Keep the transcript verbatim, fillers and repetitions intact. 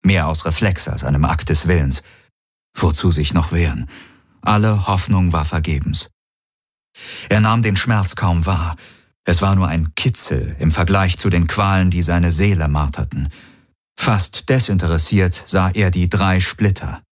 mehr aus Reflex als einem Akt des Willens. Wozu sich noch wehren? Alle Hoffnung war vergebens. Er nahm den Schmerz kaum wahr. Es war nur ein Kitzel im Vergleich zu den Qualen, die seine Seele marterten. Fast desinteressiert sah er die drei Splitter.